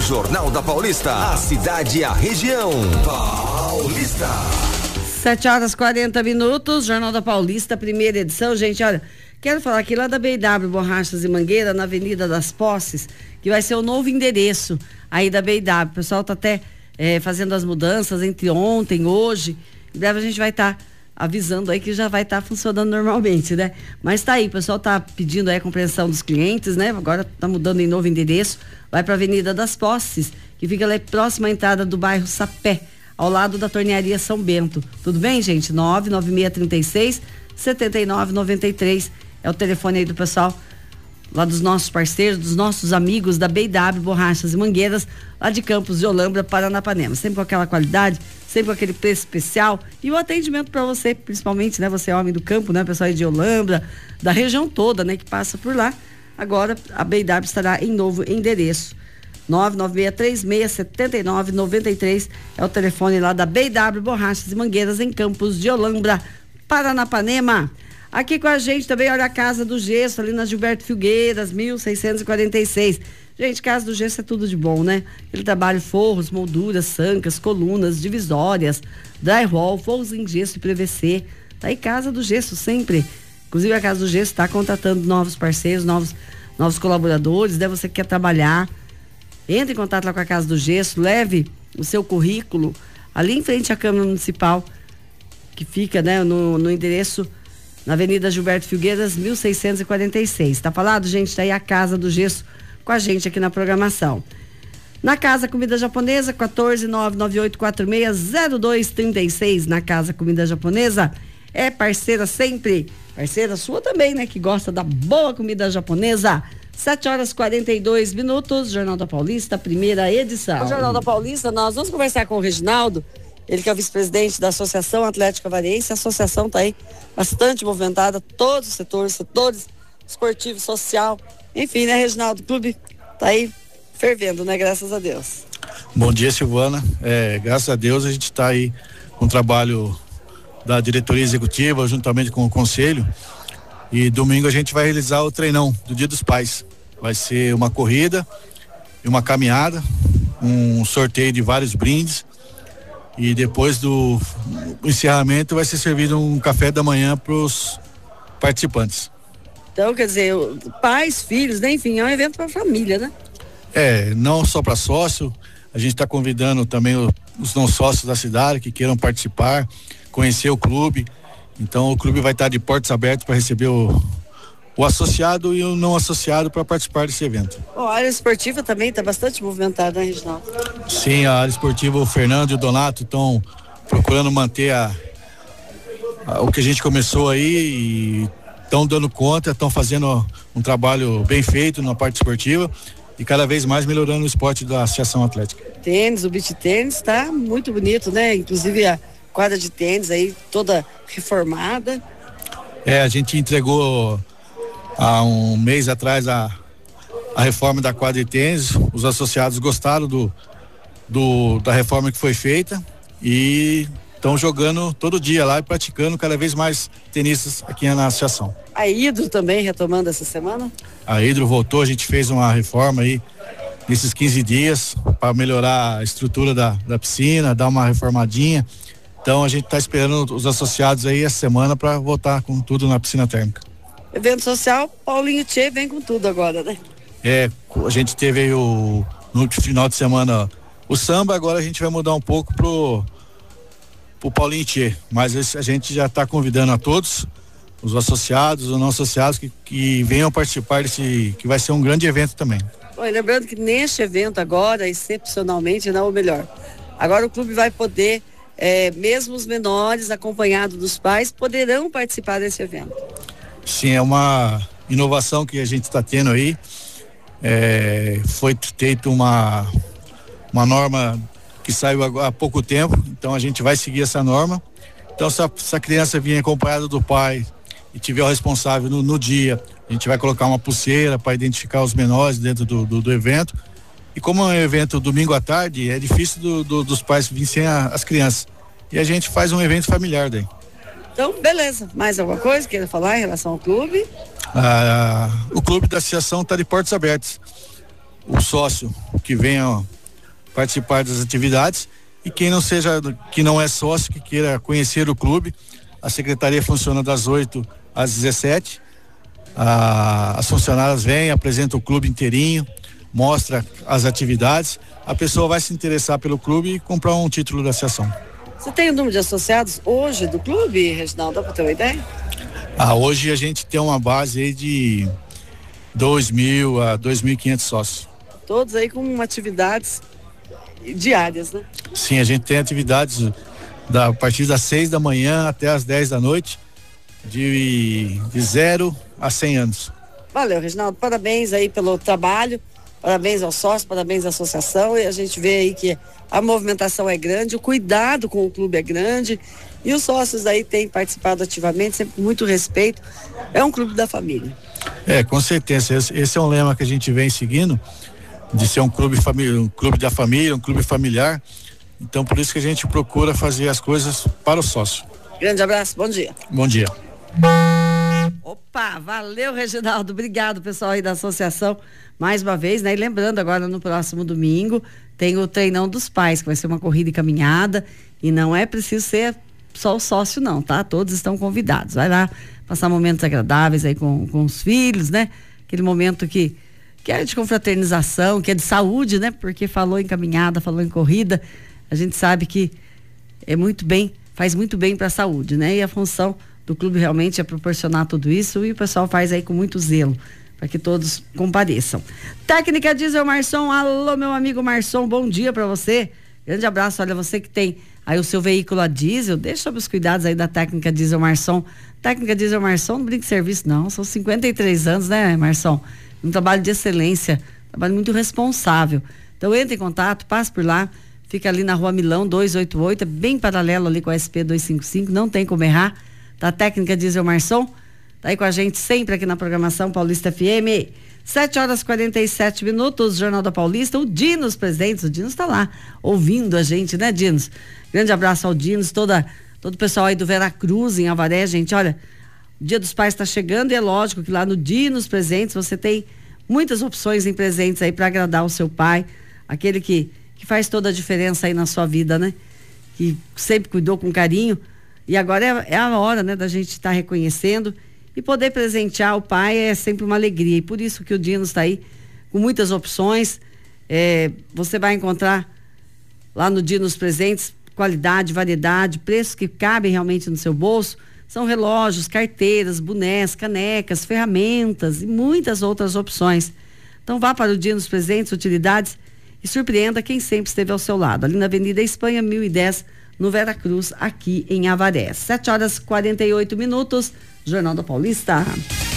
Jornal da Paulista, a cidade e a região. Paulista. 7h40, Jornal da Paulista, primeira edição. Gente, olha, quero falar aqui lá da B&W Borrachas e Mangueira, na Avenida das Posses, que vai ser o novo endereço aí da B&W. O pessoal tá até fazendo as mudanças entre ontem e hoje. Em breve a gente vai estar avisando aí que já vai estar funcionando normalmente, né? Mas tá aí, o pessoal tá pedindo aí a compreensão dos clientes, né? Agora tá mudando em novo endereço, vai pra Avenida das Posses, que fica lá próxima à entrada do bairro Sapé, ao lado da Tornearia São Bento. Tudo bem, gente? 99636-7993 é o telefone aí do pessoal, lá dos nossos parceiros, dos nossos amigos da B&W Borrachas e Mangueiras, lá de Campos de Olambra, Paranapanema. Sempre com aquela qualidade, sempre com aquele preço especial e o atendimento para você, principalmente, né? Você é homem do campo, né? Pessoal aí de Olambra, da região toda, né? Que passa por lá. Agora a B&W estará em novo endereço. 99636-7993 é o telefone lá da B&W Borrachas e Mangueiras, em Campos de Olambra, Paranapanema. Aqui com a gente também, olha, a Casa do Gesso, ali na Gilberto Filgueiras, 1646. Gente, Casa do Gesso é tudo de bom, né? Ele trabalha forros, molduras, sancas, colunas, divisórias, drywall, forros em gesso e PVC. Tá aí Casa do Gesso sempre. Inclusive a Casa do Gesso está contratando novos parceiros, novos colaboradores, né? Você que quer trabalhar, entre em contato lá com a Casa do Gesso, leve o seu currículo ali em frente à Câmara Municipal, que fica, né, no endereço na Avenida Gilberto Filgueiras, 1646. Tá falado, gente? Tá aí a Casa do Gesso com a gente aqui na programação. Na Casa Comida Japonesa, 14998460236. Na Casa Comida Japonesa, é parceira sempre. Parceira sua também, né? Que gosta da boa comida japonesa. 7h42, Jornal da Paulista, primeira edição. No Jornal da Paulista, nós vamos conversar com o Reginaldo, ele que é o vice-presidente da Associação Atlética Variense. A associação está aí bastante movimentada, todos os setores esportivo, social, enfim, né, Reginaldo? O clube está aí fervendo, né? Graças a Deus. Bom dia, Silvana. Graças a Deus a gente está aí com o trabalho da diretoria executiva, juntamente com o conselho. E domingo a gente vai realizar o treinão do Dia dos Pais. Vai ser uma corrida e uma caminhada, um sorteio de vários brindes. E depois do encerramento vai ser servido um café da manhã para os participantes. Então, quer dizer, pais, filhos, né? Enfim, é um evento para a família, né? Não só para sócio, a gente está convidando também os não sócios da cidade que queiram participar, conhecer o clube. Então o clube vai estar de portas abertas para receber o associado e o não associado para participar desse evento. A área esportiva também está bastante movimentada, né, Reginaldo? Sim, a área esportiva, o Fernando e o Donato estão procurando manter o que a gente começou aí e estão dando conta, estão fazendo um trabalho bem feito na parte esportiva e cada vez mais melhorando o esporte da Associação Atlética. Tênis, o beach tênis está muito bonito, né? Inclusive a quadra de tênis aí toda reformada. A gente entregou há um mês atrás a reforma da quadra de tênis. Os associados gostaram da reforma que foi feita e estão jogando todo dia lá e praticando cada vez mais tenistas aqui na associação. A Hidro também retomando essa semana? A Hidro voltou, a gente fez uma reforma aí nesses 15 dias para melhorar a estrutura da piscina, dar uma reformadinha. Então a gente está esperando os associados aí essa semana para voltar com tudo na piscina térmica. Evento social, Paulinho Tchê vem com tudo agora, né? A gente teve aí no final de semana o samba, agora a gente vai mudar um pouco pro Paulinho Tchê, mas a gente já está convidando a todos, os associados, os não associados, que venham participar desse, que vai ser um grande evento também. Lembrando que neste evento agora, excepcionalmente, não, ou melhor, agora o clube vai poder, mesmo os menores, acompanhados dos pais, poderão participar desse evento. Sim, é uma inovação que a gente está tendo aí. Foi feita uma norma que saiu há pouco tempo, então a gente vai seguir essa norma. Então, se a criança vir acompanhada do pai e tiver o responsável no dia, a gente vai colocar uma pulseira para identificar os menores dentro do evento. E como é um evento domingo à tarde, é difícil dos pais virem sem as crianças. E a gente faz um evento familiar daí. Então, beleza. Mais alguma coisa que queira falar em relação ao clube? O clube da associação está de portas abertas. O sócio que venha participar das atividades, e que não é sócio, que queira conhecer o clube, a secretaria funciona das 8 às 17. As funcionárias vêm, apresentam o clube inteirinho, mostra as atividades, a pessoa vai se interessar pelo clube e comprar um título da associação. Você tem o número de associados hoje do clube, Reginaldo? Dá para ter uma ideia? Hoje a gente tem uma base aí de 2.000 a 2.500 sócios. Todos aí com atividades diárias, né? Sim, a gente tem atividades a partir das 6 da manhã até as 10 da noite, de 0 a 100 anos. Valeu, Reginaldo, parabéns aí pelo trabalho, parabéns aos sócios, parabéns à associação, e a gente vê aí que a movimentação é grande, o cuidado com o clube é grande, e os sócios aí têm participado ativamente, sempre com muito respeito. É um clube da família. Com certeza, esse é um lema que a gente vem seguindo, de ser um clube da família, um clube familiar. Então, por isso que a gente procura fazer as coisas para o sócio. Grande abraço, bom dia. Bom dia. Opa, valeu, Reginaldo, obrigado, pessoal aí da associação, mais uma vez, né? E lembrando, agora no próximo domingo tem o treinão dos pais, que vai ser uma corrida e caminhada, e não é preciso ser só o sócio não, tá? Todos estão convidados, vai lá passar momentos agradáveis aí com os filhos, né? Aquele momento que é de confraternização, que é de saúde, né? Porque falou em caminhada, falou em corrida, a gente sabe que faz muito bem para a saúde, né? E a função do clube realmente é proporcionar tudo isso, e o pessoal faz aí com muito zelo, para que todos compareçam. Técnica Diesel Marson, alô meu amigo Marson, bom dia para você, grande abraço. Olha, você que tem aí o seu veículo a diesel, deixa sob os cuidados aí da Técnica Diesel Marson. Técnica Diesel Marson, não brinca de serviço não, são 53 anos, né, Marson? Um trabalho de excelência, um trabalho muito responsável. Então entre em contato, passe por lá, fica ali na Rua Milão 288, é bem paralelo ali com a SP 255, não tem como errar. Da Técnica Diesel Marson, tá aí com a gente sempre aqui na programação Paulista FM. 7h47, Jornal da Paulista, o Dinos presentes, o Dinos tá lá, ouvindo a gente, né, Dinos? Grande abraço ao Dinos, todo o pessoal aí do Veracruz, em Avaré, gente, olha, o Dia dos Pais está chegando, e é lógico que lá no Dinos Presentes você tem muitas opções em presentes aí para agradar o seu pai, aquele que faz toda a diferença aí na sua vida, né? Que sempre cuidou com carinho. E agora é a hora, né, da gente estar reconhecendo, e poder presentear o pai é sempre uma alegria. E por isso que o Dinos está aí com muitas opções. Você vai encontrar lá no Dinos Presentes qualidade, variedade, preços que cabem realmente no seu bolso. São relógios, carteiras, bonés, canecas, ferramentas e muitas outras opções. Então vá para o Dinos Presentes, Utilidades, e surpreenda quem sempre esteve ao seu lado. Ali na Avenida Espanha, 1010, no Veracruz, aqui em Avaré. 7h48, Jornal da Paulista.